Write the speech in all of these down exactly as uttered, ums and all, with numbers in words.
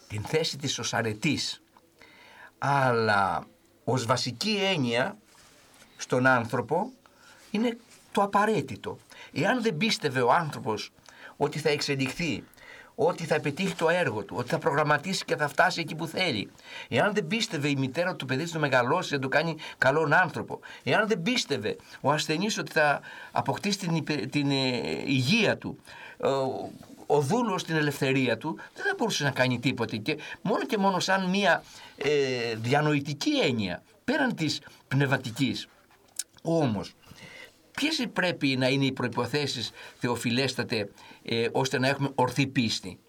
την θέση της ως αρετής, αλλά ως βασική έννοια στον άνθρωπο είναι το απαραίτητο. Εάν δεν πίστευε ο άνθρωπος ότι θα εξελιχθεί, ότι θα επιτύχει το έργο του, ότι θα προγραμματίσει και θα φτάσει εκεί που θέλει, εάν δεν πίστευε η μητέρα του παιδί του μεγαλώσει, να του κάνει καλόν άνθρωπο, εάν δεν πίστευε ο ασθενής ότι θα αποκτήσει την, την ε, υγεία του, ο, ο δούλος την ελευθερία του, δεν θα μπορούσε να κάνει τίποτε. Και μόνο και μόνο σαν μια ε, διανοητική έννοια, πέραν της πνευματικής. Όμως, ποιες πρέπει να είναι οι προϋποθέσεις, Θεοφιλέστατε, ε, ώστε να έχουμε ορθή πίστη?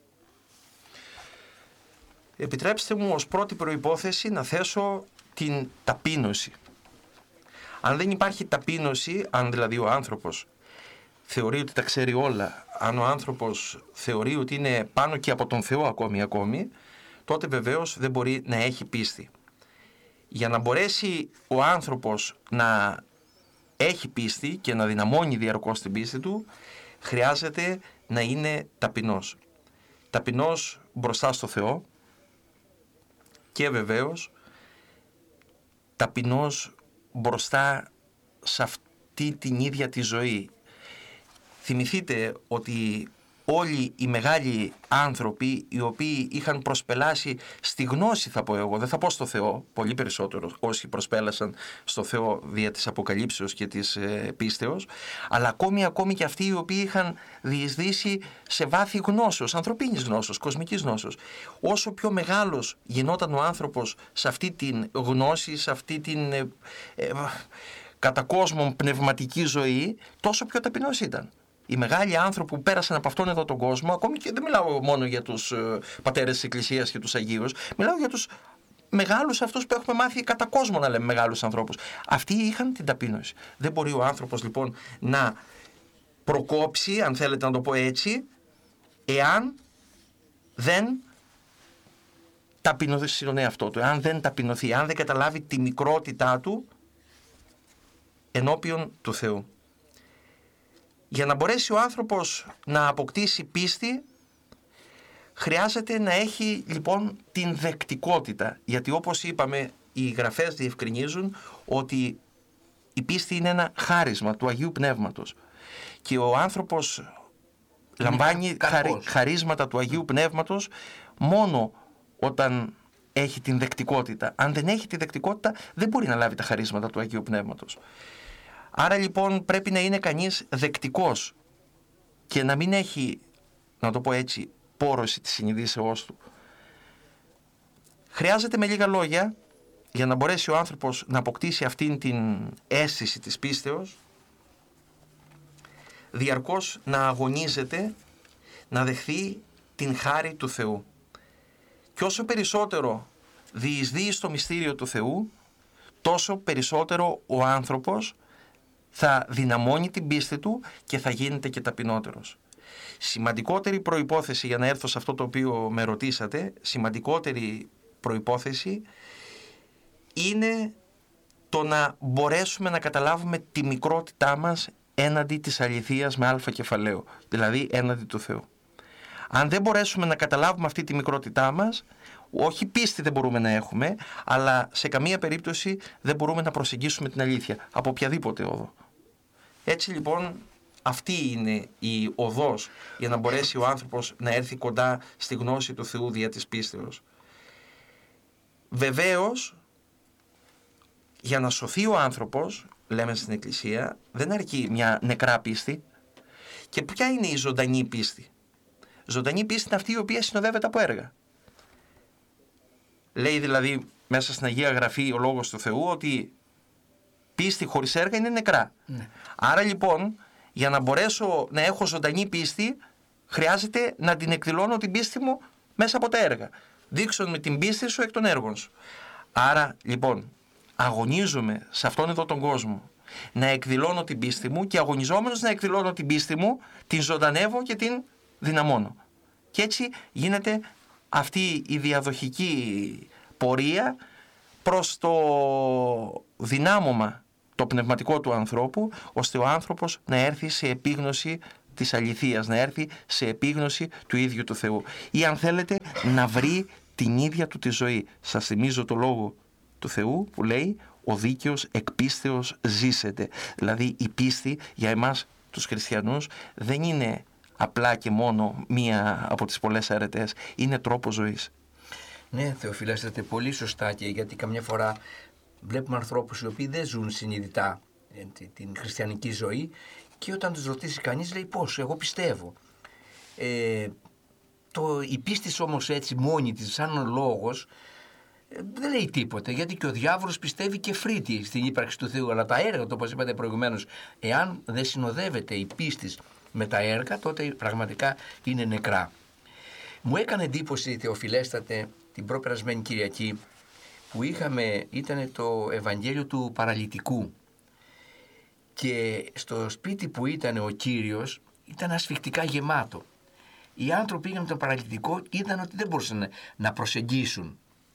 Επιτρέψτε μου ως πρώτη προϋπόθεση να θέσω την ταπείνωση. Αν δεν υπάρχει ταπείνωση, αν δηλαδή ο άνθρωπος θεωρεί ότι τα ξέρει όλα, αν ο άνθρωπος θεωρεί ότι είναι πάνω και από τον Θεό ακόμη ακόμη, τότε βεβαίως δεν μπορεί να έχει πίστη. Για να μπορέσει ο άνθρωπος να έχει πίστη και να δυναμώνει διαρκώς την πίστη του, χρειάζεται να είναι ταπεινός. Ταπεινός μπροστά στο Θεό και βεβαίως ταπεινός μπροστά σε αυτή την ίδια τη ζωή. Θυμηθείτε ότι όλοι οι μεγάλοι άνθρωποι οι οποίοι είχαν προσπελάσει στη γνώση, θα πω εγώ, δεν θα πω στο Θεό, πολύ περισσότερο όσοι προσπέλασαν στο Θεό δια της Αποκαλύψεως και της ε, πίστεως, αλλά ακόμη, ακόμη και αυτοί οι οποίοι είχαν διεισδύσει σε βάθη γνώσεως, ανθρωπίνης γνώσεως, κοσμικής γνώσεως. Όσο πιο μεγάλος γινόταν ο άνθρωπος σε αυτή την γνώση, σε αυτή την ε, ε, κατά κόσμον πνευματική ζωή, τόσο πιο ταπεινός ήταν. Οι μεγάλοι άνθρωποι που πέρασαν από αυτόν εδώ τον κόσμο, ακόμη και δεν μιλάω μόνο για τους ε, πατέρες της Εκκλησίας και τους Αγίους, μιλάω για τους μεγάλους αυτούς που έχουμε μάθει κατά κόσμο να λέμε μεγάλους ανθρώπους. Αυτοί είχαν την ταπείνωση. Δεν μπορεί ο άνθρωπος λοιπόν να προκόψει, αν θέλετε να το πω έτσι, εάν δεν ταπεινωθεί τον εαυτό του, εάν δεν ταπεινωθεί, αν δεν καταλάβει τη μικρότητά του ενώπιον του Θεού. Για να μπορέσει ο άνθρωπος να αποκτήσει πίστη, χρειάζεται να έχει λοιπόν την δεκτικότητα. Γιατί όπως είπαμε, οι γραφές διευκρινίζουν ότι η πίστη είναι ένα χάρισμα του Αγίου Πνεύματος. Και ο άνθρωπος είναι λαμβάνει χαρι, χαρίσματα του Αγίου Πνεύματος μόνο όταν έχει την δεκτικότητα. Αν δεν έχει τη δεκτικότητα, δεν μπορεί να λάβει τα χαρίσματα του Αγίου Πνεύματος. Άρα λοιπόν πρέπει να είναι κανείς δεκτικός και να μην έχει, να το πω έτσι, πόρωση της συνειδήσεώς του. Χρειάζεται με λίγα λόγια, για να μπορέσει ο άνθρωπος να αποκτήσει αυτήν την αίσθηση της πίστεως, διαρκώς να αγωνίζεται να δεχθεί την χάρη του Θεού. Και όσο περισσότερο διεισδύει στο μυστήριο του Θεού, τόσο περισσότερο ο άνθρωπος θα δυναμώνει την πίστη του και θα γίνεται και ταπεινότερος. Σημαντικότερη προϋπόθεση, για να έρθω σε αυτό το οποίο με ρωτήσατε, σημαντικότερη προϋπόθεση είναι το να μπορέσουμε να καταλάβουμε τη μικρότητά μας έναντι της αληθείας με αλφα κεφαλαίο, δηλαδή έναντι του Θεού. Αν δεν μπορέσουμε να καταλάβουμε αυτή τη μικρότητά μας, όχι πίστη δεν μπορούμε να έχουμε, αλλά σε καμία περίπτωση δεν μπορούμε να προσεγγίσουμε την αλήθεια από οποιαδήποτε όδο. Έτσι λοιπόν αυτή είναι η οδός για να μπορέσει ο άνθρωπος να έρθει κοντά στη γνώση του Θεού δια της πίστεως. Βεβαίως, για να σωθεί ο άνθρωπος, λέμε στην Εκκλησία, δεν αρκεί μια νεκρά πίστη. Και ποια είναι η ζωντανή πίστη? Ζωντανή πίστη είναι αυτή η οποία συνοδεύεται από έργα. Λέει δηλαδή μέσα στην Αγία Γραφή ο Λόγος του Θεού ότι πίστη χωρίς έργα είναι νεκρά. Ναι. Άρα λοιπόν, για να μπορέσω να έχω ζωντανή πίστη, χρειάζεται να την εκδηλώνω την πίστη μου μέσα από τα έργα. Δείξω με την πίστη σου εκ των έργων σου. Άρα λοιπόν, αγωνίζομαι σε αυτόν εδώ τον κόσμο να εκδηλώνω την πίστη μου και αγωνιζόμενος να εκδηλώνω την πίστη μου, την ζωντανεύω και την δυναμώνω. Και έτσι γίνεται αυτή η διαδοχική πορεία προς το δυνάμωμα το πνευματικό του ανθρώπου, ώστε ο άνθρωπος να έρθει σε επίγνωση της αληθείας, να έρθει σε επίγνωση του ίδιου του Θεού. Ή αν θέλετε να βρει την ίδια του τη ζωή. Σας θυμίζω το λόγο του Θεού που λέει «Ο δίκαιος εκ πίστεως ζήσεται». Δηλαδή η πίστη για εμάς τους χριστιανούς δεν είναι απλά και μόνο μία από τις πολλές αρετές, είναι τρόπο ζωής. Ναι, Θεοφυλάσσετε πολύ σωστά, και γιατί καμιά φορά βλέπουμε ανθρώπους οι οποίοι δεν ζουν συνειδητά την χριστιανική ζωή, και όταν τους ρωτήσει κανείς λέει πώς, εγώ πιστεύω. Ε, το, η πίστη όμως έτσι μόνη της σαν ο λόγος ε, δεν λέει τίποτε, γιατί και ο διάβολος πιστεύει και φρύτει στην ύπαρξη του Θεού, αλλά τα έργα, το όπως είπατε προηγουμένως, εάν δεν συνοδεύεται η πίστη με τα έργα, τότε πραγματικά είναι νεκρά. Μου έκανε εντύπωση, Θεοφυλέστατε, την προπερασμένη Κυριακή που είχαμε, ήταν το Ευαγγέλιο του παραλυτικού, και στο σπίτι που ήταν ο Κύριος ήταν ασφικτικά γεμάτο. Οι άνθρωποι πήγαν με τον παραλυτικό, είδαν ότι δεν μπορούσαν να προσεγγίσουν.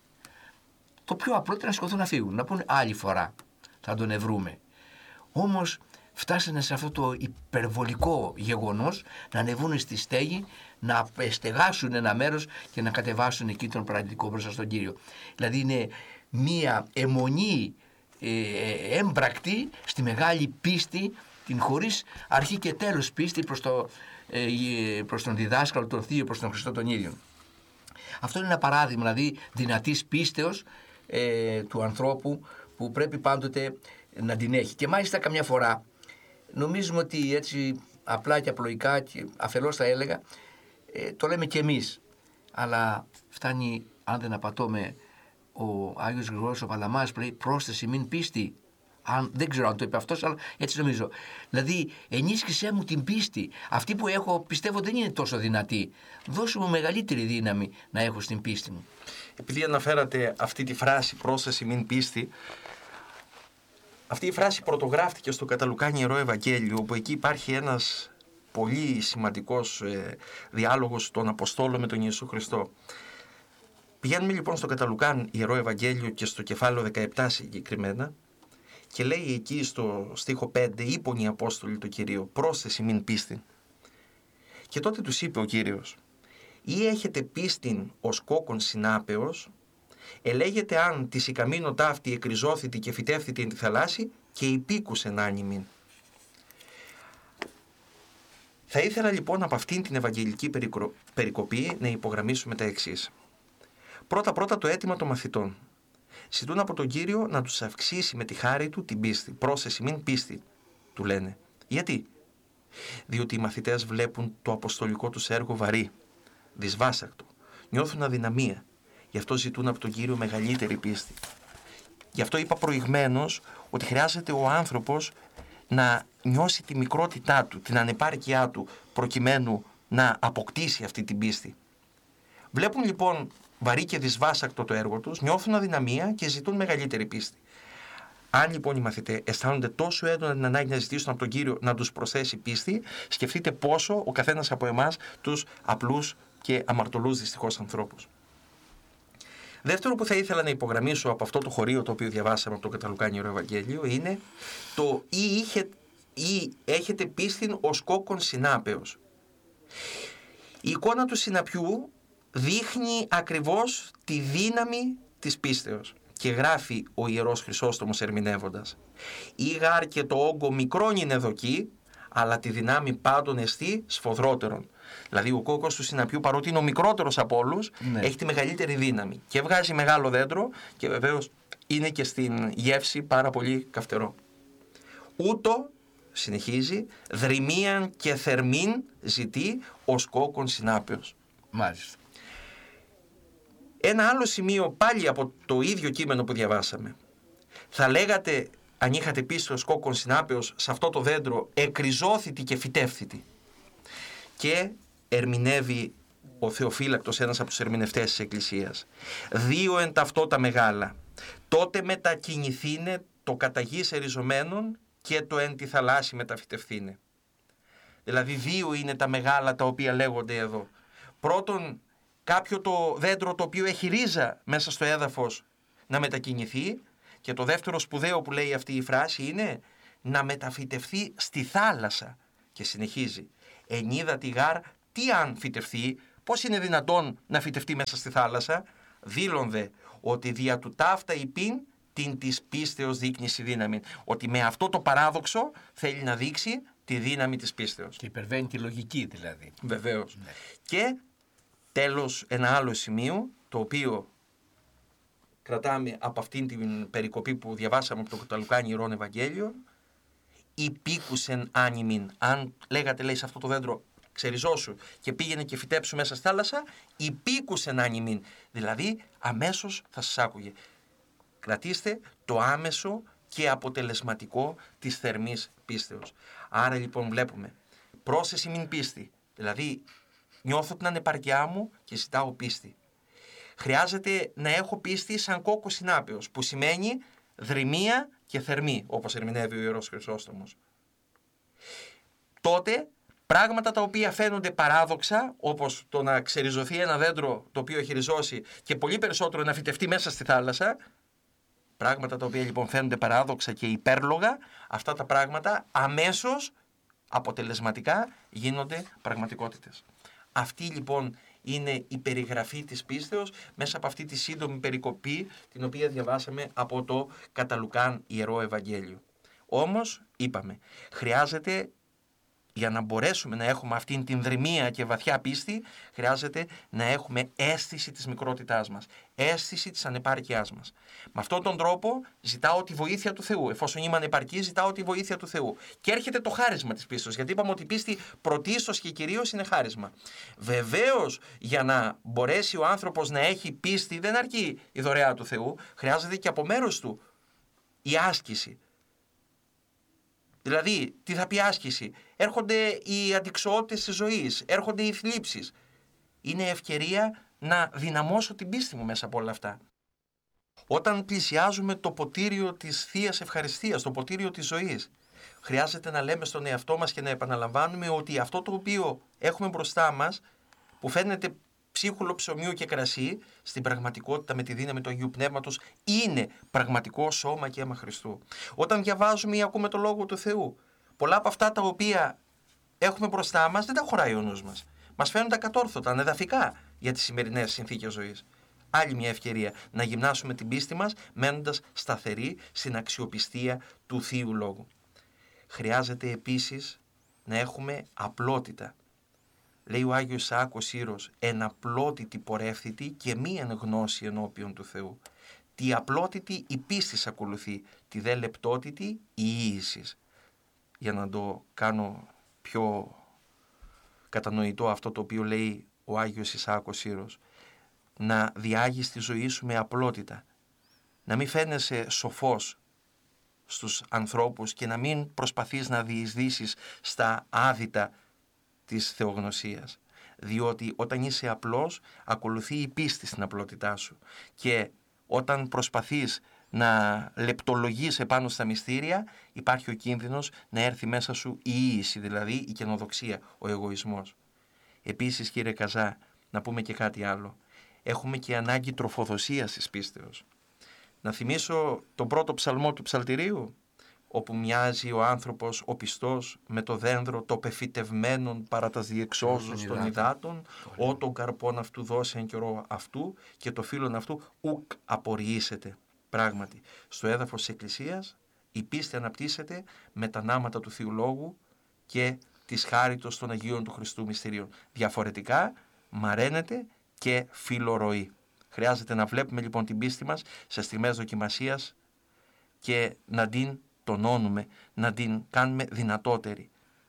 Το πιο απλό ήταν να σηκωθούν να φύγουν, να πούνε άλλη φορά θα τον ευρούμε. Όμως φτάσανε σε αυτό το υπερβολικό γεγονός να ανεβούν στη στέγη, να στεγάσουν ένα μέρος και να κατεβάσουν εκεί τον παραλυτικό μπροστά στον Κύριο. Δηλαδή είναι μία αιμονή ε, έμπρακτη στη μεγάλη πίστη, την χωρίς αρχή και τέλος πίστη προς, το, ε, προς τον διδάσκαλο, τον Θείο, προς τον Χριστό τον ίδιο. Αυτό είναι ένα παράδειγμα δηλαδή δυνατής πίστεως ε, του ανθρώπου που πρέπει πάντοτε να την έχει. Και μάλιστα καμιά φορά νομίζουμε ότι έτσι απλά και απλοϊκά και αφελώς θα έλεγα ε, το λέμε και εμείς, αλλά φτάνει, αν δεν απατώμε, ο Άγιος Γρηγόρης ο Παλαμάς που λέει πρόσθεση μην πίστη. Αν, δεν ξέρω αν το είπε αυτός, αλλά έτσι νομίζω. Δηλαδή ενίσχυσέ μου την πίστη. Αυτή που έχω πιστεύω δεν είναι τόσο δυνατή. Δώσε μου μεγαλύτερη δύναμη να έχω στην πίστη μου. Επειδή αναφέρατε αυτή τη φράση πρόσθεση μην πίστη, αυτή η φράση πρωτογράφτηκε στο Κατά Λουκάν Ιερό Ευαγγέλιο, όπου εκεί υπάρχει ένας πολύ σημαντικός ε, διάλογος των Αποστόλων με τον Ιησού Χριστό. Πηγαίνουμε λοιπόν στο Κατά Λουκάν Ιερό Ευαγγέλιο και στο κεφάλαιο δεκαεπτά συγκεκριμένα, και λέει εκεί στο στίχο πέντε, είπον οι Απόστολοι του Κυρίου, πρόσθεση μην πίστην. Και τότε τους είπε ο Κύριος, ή έχετε πίστην ως κόκκον συνάπεως, ελέγεται αν της ικαμήνο ταύτη εκριζώθητη και φυτεύθητη εν τη θαλάσση και υπήκουσεν άνημην. Θα ήθελα λοιπόν από αυτήν την ευαγγελική περικοπή να υπογραμμίσουμε τα εξής. Πρώτα πρώτα το αίτημα των μαθητών. Ζητούν από τον Κύριο να τους αυξήσει με τη χάρη του την πίστη. Πρόσθεση μην πίστη, του λένε. Γιατί? Διότι οι μαθητές βλέπουν το αποστολικό τους έργο βαρύ, δυσβάσακτο, νιώθουν αδυναμία. Γι' αυτό ζητούν από τον Κύριο μεγαλύτερη πίστη. Γι' αυτό είπα προηγμένως ότι χρειάζεται ο άνθρωπος να νιώσει τη μικρότητά του, την ανεπάρκειά του, προκειμένου να αποκτήσει αυτή την πίστη. Βλέπουν λοιπόν βαρύ και δυσβάσακτο το έργο τους, νιώθουν αδυναμία και ζητούν μεγαλύτερη πίστη. Αν λοιπόν οι μαθητές αισθάνονται τόσο έντονα την ανάγκη να ζητήσουν από τον Κύριο να τους προσθέσει πίστη, σκεφτείτε πόσο ο καθένας από εμάς τους απλούς και αμαρτωλούς δυστυχώς ανθρώπους. Δεύτερο που θα ήθελα να υπογραμμίσω από αυτό το χωρίο το οποίο διαβάσαμε από το Κατά Λουκάν Ιερό Ευαγγέλιο είναι το ή, είχε, ή έχετε πίστην ως κόκκον συνάπεως. Η εικόνα του συναπιού δείχνει ακριβώς τη δύναμη της πίστεως και γράφει ο Ιερός Χρυσόστομος ερμηνεύοντας «Ή γάρ και το όγκο μικρόν είναι δοκί, αλλά τη δυνάμει πάντων εστί σφοδρότερον». Δηλαδή ο κόκκος του συναπιού, παρότι είναι ο μικρότερος από όλους, ναι, έχει τη μεγαλύτερη δύναμη και βγάζει μεγάλο δέντρο και βεβαίως είναι και στην γεύση πάρα πολύ καυτερό. Ούτω, συνεχίζει, δρυμίαν και θερμήν ζητεί ως κόκκον συνάπεως. Μάλιστα. Ένα άλλο σημείο πάλι από το ίδιο κείμενο που διαβάσαμε. Θα λέγατε, αν είχατε πίστη ως κόκκον συνάπεως, σε αυτό το δέντρο εκριζώθητη και φυτεύθητη. Και ερμηνεύει ο Θεοφύλακτος, ένας από τους ερμηνευτές της Εκκλησίας. Δύο εν ταυτό τα μεγάλα. Τότε μετακινηθήνε το κατά γης εριζωμένων και το εν τη θαλάσση μεταφυτευθήνε. Δηλαδή δύο είναι τα μεγάλα τα οποία λέγονται εδώ. Πρώτον, κάποιο το δέντρο το οποίο έχει ρίζα μέσα στο έδαφος να μετακινηθεί, και το δεύτερο σπουδαίο που λέει αυτή η φράση είναι να μεταφυτευθεί στη θάλασσα. Και συνεχίζει, ενίδα τη γάρ, τι αν φυτευθεί, πώς είναι δυνατόν να φυτευτεί μέσα στη θάλασσα? δήλωνε ότι δια του ταύτα υπήν την της πίστεως δείκνυση δύναμη. Ότι με αυτό το παράδοξο θέλει να δείξει τη δύναμη της πίστεως. Και υπερβαίνει τη λογική δηλαδή. Βεβαίως. Ναι. Και τέλος ένα άλλο σημείο, το οποίο κρατάμε από αυτήν την περικοπή που διαβάσαμε από το Λουκάνι Ιερών Ευαγγέλιο, υπήκουσεν άνιμην. Αν λέγατε, λέει, σε αυτό το δέντρο ξεριζώσου και πήγαινε και φυτέψου μέσα στη θάλασσα, υπήκουσεν άνιμην. Δηλαδή αμέσως θα σας άκουγε. Κρατήστε το άμεσο και αποτελεσματικό της θερμής πίστεως. Άρα λοιπόν βλέπουμε πρόσεση μην πίστη. Δηλαδή νιώθω την ανεπαρκιά μου και ζητάω πίστη. Χρειάζεται να έχω πίστη σαν κόκκος συνάπεως, που σημαίνει δρυμία και θερμή, όπως ερμηνεύει ο Ιερός Χρυσόστομος. Τότε πράγματα τα οποία φαίνονται παράδοξα, όπως το να ξεριζωθεί ένα δέντρο το οποίο έχει ριζώσει και πολύ περισσότερο να φυτευτεί μέσα στη θάλασσα, πράγματα τα οποία λοιπόν φαίνονται παράδοξα και υπέρλογα, αυτά τα πράγματα αμέσως αποτελεσματικά γίνονται πραγματικότητες. Αυτή λοιπόν είναι η περιγραφή της πίστεως μέσα από αυτή τη σύντομη περικοπή την οποία διαβάσαμε από το κατά Λουκάν Ιερό Ευαγγέλιο. Όμως είπαμε, χρειάζεται, για να μπορέσουμε να έχουμε αυτήν την δρυμία και βαθιά πίστη, χρειάζεται να έχουμε αίσθηση της μικρότητάς μας, αίσθηση της ανεπάρκειάς μας. Με αυτόν τον τρόπο ζητάω τη βοήθεια του Θεού. Εφόσον είμαι ανεπαρκής, ζητάω τη βοήθεια του Θεού. Και έρχεται το χάρισμα της πίστης, γιατί είπαμε ότι η πίστη πρωτίστως και κυρίως είναι χάρισμα. Βεβαίως, για να μπορέσει ο άνθρωπος να έχει πίστη, δεν αρκεί η δωρεά του Θεού, χρειάζεται και από μέρος του η άσκηση. Δηλαδή, τι θα πει άσκηση? Έρχονται οι αντιξοότητες της ζωής, έρχονται οι θλίψεις. Είναι ευκαιρία να δυναμώσω την πίστη μου μέσα από όλα αυτά. Όταν πλησιάζουμε το ποτήριο της Θείας Ευχαριστίας, το ποτήριο της ζωής, χρειάζεται να λέμε στον εαυτό μας και να επαναλαμβάνουμε ότι αυτό το οποίο έχουμε μπροστά μας, που φαίνεται ψίχουλο ψωμίου και κρασί, στην πραγματικότητα με τη δύναμη του Αγίου Πνεύματος είναι πραγματικό σώμα και αίμα Χριστού. Όταν διαβάζουμε ή ακούμε το Λόγο του Θεού, πολλά από αυτά τα οποία έχουμε μπροστά μας δεν τα χωράει ο νους μας. Μας φαίνονται ακατόρθωτα, ανεδαφικά για τις σημερινές συνθήκες ζωής. Άλλη μια ευκαιρία να γυμνάσουμε την πίστη μας μένοντας σταθεροί στην αξιοπιστία του Θείου Λόγου. Χρειάζεται επίσης να έχουμε απλότητα. Λέει ο Άγιος Ισαάκος Σύρος, εν απλότητη πορεύθητη και μη εν γνώση ενώπιον του Θεού. Τη απλότητη η πίστης ακολουθεί, τη δε λεπτότητη η ίησης. Για να το κάνω πιο κατανοητό αυτό το οποίο λέει ο Άγιος Ισαάκος Σύρος, να διάγεις τη ζωή σου με απλότητα, να μην φαίνεσαι σοφός στους ανθρώπους και να μην προσπαθείς να διεισδύσεις στα άδυτα της θεογνωσίας, διότι όταν είσαι απλός ακολουθεί η πίστη στην απλότητά σου και όταν προσπαθείς να λεπτολογείς επάνω στα μυστήρια υπάρχει ο κίνδυνος να έρθει μέσα σου η ίηση, δηλαδή η καινοδοξία, ο εγωισμός. Επίσης, κύριε Καζά, να πούμε και κάτι άλλο. Έχουμε και ανάγκη τροφοδοσίας της πίστεως. Να θυμίσω τον πρώτο ψαλμό του ψαλτηρίου, όπου μοιάζει ο άνθρωπος ο πιστός με το δένδρο το πεφυτευμένον παρά τας διεξόδους των υδάτων, ό τον καρπόν αυτού δώσει εν καιρό αυτού και το φύλλον αυτού ουκ απορριήσεται. Πράγματι, στο έδαφος της Εκκλησίας η πίστη αναπτύσσεται με τα νάματα του Θείου Λόγου και της χάριτος των Αγίων του Χριστού Μυστηρίων. Διαφορετικά μαραίνεται και φιλορροεί. Χρειάζεται να βλέπουμε λοιπόν την πίστη μας σε στιγμές δοκιμασίας και να την τονώνουμε, να την κάνουμε δυνατότερη.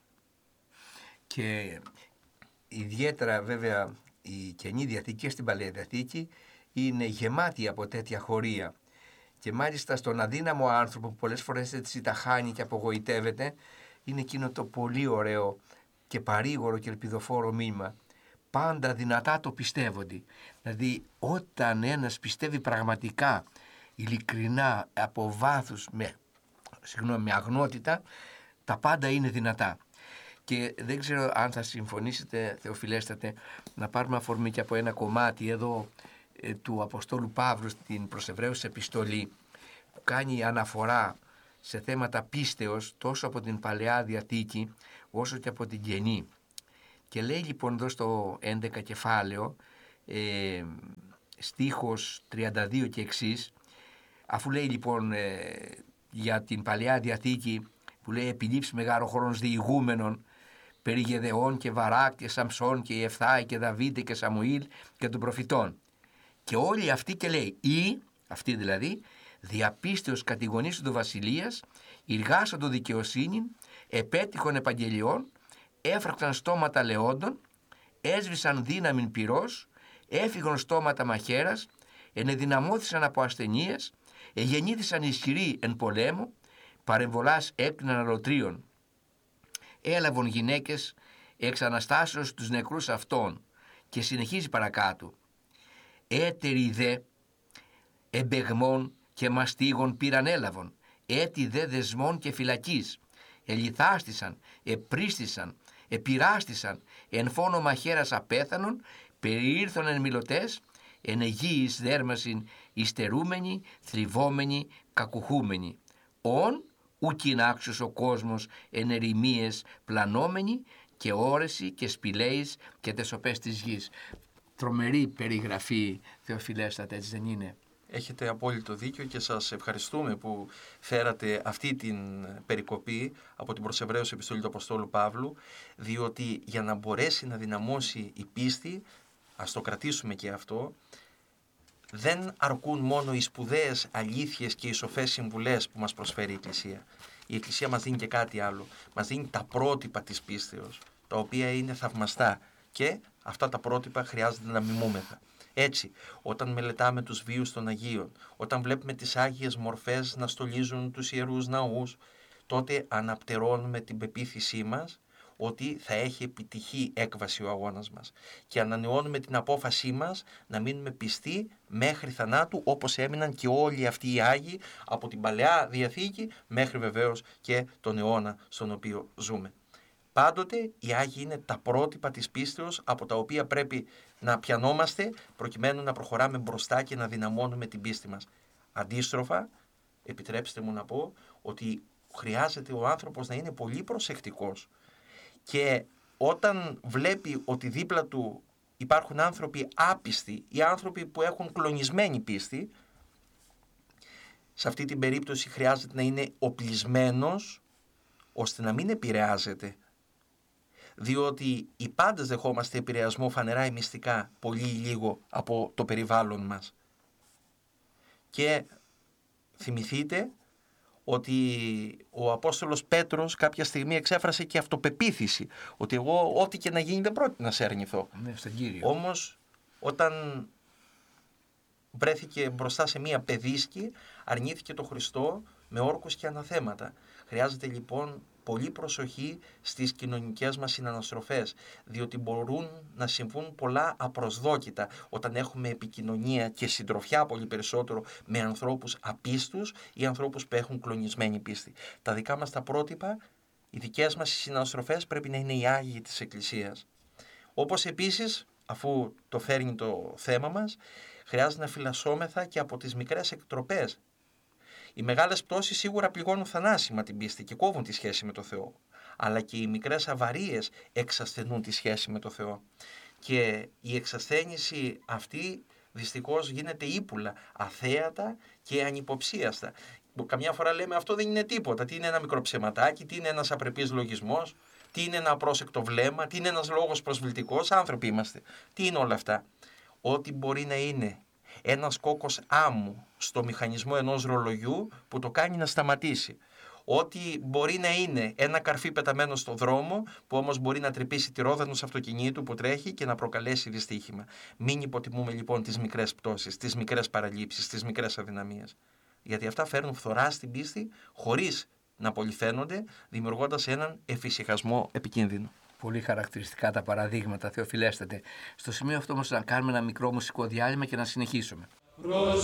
Και ιδιαίτερα βέβαια η Καινή Διαθήκη και στην Παλαιά Διαθήκη είναι γεμάτη από τέτοια χωρία. Και μάλιστα στον αδύναμο άνθρωπο που πολλές φορές έτσι τα χάνει και απογοητεύεται, είναι εκείνο το πολύ ωραίο και παρήγορο και ελπιδοφόρο μήνυμα. Πάντα δυνατά το πιστεύονται. Δηλαδή όταν ένας πιστεύει πραγματικά, ειλικρινά, από βάθους, με, συγγνώμη, με αγνότητα, τα πάντα είναι δυνατά. Και δεν ξέρω αν θα συμφωνήσετε, Θεοφιλέστατε, να πάρουμε αφορμή και από ένα κομμάτι εδώ ε, του Αποστόλου Παύλου στην προς Εβραίους επιστολή, που κάνει αναφορά σε θέματα πίστεως τόσο από την Παλαιά Διαθήκη όσο και από την Καινή. Και λέει λοιπόν εδώ στο έντεκα κεφάλαιο, ε, στίχος τριάντα δύο και εξής, αφού λέει λοιπόν ε, για την Παλαιά Διαθήκη που λέει επιλείψει μεγάλο χρόνος διηγούμενων περί Γεδεών και Βαράκ και Σαμψών και Ιεφθάη και Δαβίδ και Σαμουήλ και των προφητών. Και όλοι αυτοί και λέει ή, αυτοί δηλαδή, διαπίστεως κατηγονήσουν το βασιλείας, ηργάσαν το δικαιοσύνη, επέτυχον επαγγελιών, έφραξαν στόματα λεόντων, έσβησαν δύναμην πυρός, έφυγαν στόματα μαχαίρας, ενεδυναμώθησαν από ασθενείες, εγεννήθησαν ισχυροί εν πολέμου, παρεμβολάς έκριναν αλωτρίων. Έλαβαν γυναίκες εξ αναστάσεως τους νεκρούς αυτών. Και συνεχίζει παρακάτω. Έτεροι δε εμπεγμών και μαστίγων πήραν έλαβον, έτι δε δεσμών και φυλακής. Ελιθάστησαν, επρίστησαν, επειράστησαν, εν φόνο μαχαίρας απέθανον, περιήρθον εν μιλωτές, εν αιγύης δέρμασιν υστερούμενοι, θλιβόμενοι, κακουχούμενοι. Ον ουκιν άξιος ο κόσμος εν ερημίες πλανόμενοι και όρεση και σπηλαίης και τεσοπές της γης. Τρομερή περιγραφή, Θεοφιλέστατε, έτσι δεν είναι? Έχετε απόλυτο δίκιο και σας ευχαριστούμε που φέρατε αυτή την περικοπή από την προς Εβραίους επιστολή του Αποστόλου Παύλου, διότι για να μπορέσει να δυναμώσει η πίστη, ας το κρατήσουμε και αυτό, δεν αρκούν μόνο οι σπουδαίες αλήθειες και οι σοφές συμβουλές που μας προσφέρει η Εκκλησία. Η Εκκλησία μας δίνει και κάτι άλλο. Μας δίνει τα πρότυπα της πίστεως, τα οποία είναι θαυμαστά και αυτά τα πρότυπα χρειάζεται να μιμούμεθα. Έτσι, όταν μελετάμε τους βίους των Αγίων, όταν βλέπουμε τις Άγιες μορφές να στολίζουν τους ιερούς ναούς, τότε αναπτερώνουμε την πεποίθησή μας ότι θα έχει επιτυχή έκβαση ο αγώνας μας και ανανεώνουμε την απόφασή μας να μείνουμε πιστοί μέχρι θανάτου, όπως έμειναν και όλοι αυτοί οι Άγιοι από την Παλαιά Διαθήκη μέχρι βεβαίως και τον αιώνα στον οποίο ζούμε. Πάντοτε οι Άγιοι είναι τα πρότυπα της πίστεως από τα οποία πρέπει να πιανόμαστε προκειμένου να προχωράμε μπροστά και να δυναμώνουμε την πίστη μας. Αντίστροφα, επιτρέψτε μου να πω ότι χρειάζεται ο άνθρωπος να είναι πολύ προσεκτικός και όταν βλέπει ότι δίπλα του υπάρχουν άνθρωποι άπιστοι ή άνθρωποι που έχουν κλονισμένη πίστη, σε αυτή την περίπτωση χρειάζεται να είναι οπλισμένος ώστε να μην επηρεάζεται. Διότι οι πάντες δεχόμαστε επηρεασμό φανερά ή μυστικά πολύ ή λίγο από το περιβάλλον μας. Και θυμηθείτε ότι ο Απόστολος Πέτρος κάποια στιγμή εξέφρασε και αυτοπεποίθηση ότι εγώ ό,τι και να γίνει δεν πρόκειται να σε αρνηθώ. Ναι, στον Κύριο. Όμως όταν βρέθηκε μπροστά σε μία παιδίσκη αρνήθηκε το Χριστό με όρκους και αναθέματα. Χρειάζεται λοιπόν πολύ προσοχή στις κοινωνικές μας συναναστροφές, διότι μπορούν να συμβούν πολλά απροσδόκητα όταν έχουμε επικοινωνία και συντροφιά πολύ περισσότερο με ανθρώπους απίστους ή ανθρώπους που έχουν κλονισμένη πίστη. Τα δικά μας τα πρότυπα, οι δικές μας συναναστροφές πρέπει να είναι οι Άγιοι της Εκκλησίας. Όπως επίσης, αφού το φέρνει το θέμα μας, χρειάζεται να φυλασσόμεθα και από τις μικρές εκτροπές. Οι μεγάλες πτώσεις σίγουρα πληγώνουν θανάσιμα την πίστη και κόβουν τη σχέση με το Θεό. Αλλά και οι μικρές αβαρίες εξασθενούν τη σχέση με το Θεό. Και η εξασθένηση αυτή δυστυχώς γίνεται ύπουλα, αθέατα και ανυποψίαστα. Καμιά φορά λέμε αυτό δεν είναι τίποτα. Τι είναι ένα μικρό ψεματάκι, τι είναι ένας απρεπής λογισμός, τι είναι ένα απρόσεκτο βλέμμα, τι είναι ένας λόγος προσβλητικός. Άνθρωποι είμαστε. Τι είναι όλα αυτά? Ό,τι μπορεί να είναι ένας κόκκος άμμου στο μηχανισμό ενός ρολογιού που το κάνει να σταματήσει. Ό,τι μπορεί να είναι ένα καρφί πεταμένο στο δρόμο που όμως μπορεί να τρυπήσει τη ρόδα ενός αυτοκινήτου που τρέχει και να προκαλέσει δυστύχημα. Μην υποτιμούμε λοιπόν τις μικρές πτώσεις, τις μικρές παραλήψεις, τις μικρές αδυναμίες. Γιατί αυτά φέρνουν φθορά στην πίστη χωρίς να πολυφαίνονται, δημιουργώντας έναν εφησυχασμό επικίνδυνο. Πολύ χαρακτηριστικά τα παραδείγματα, Θεοφιλέστατε. Στο σημείο αυτό όμως να κάνουμε ένα μικρό μουσικό διάλειμμα και να συνεχίσουμε.